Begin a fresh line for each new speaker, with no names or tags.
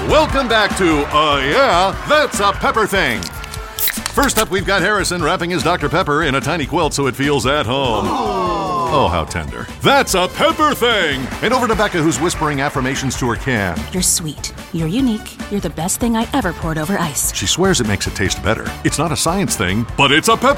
Welcome back to Yeah, That's a Pepper Thing. First up, we've got Harrison wrapping his Dr. Pepper in a tiny quilt so it feels at home. Oh, how tender. That's a Pepper Thing! And over to Becca, who's whispering affirmations to her can.
You're sweet. You're unique. You're the best thing I ever poured over ice.
She swears it makes it taste better. It's not a science thing, but it's a Pepper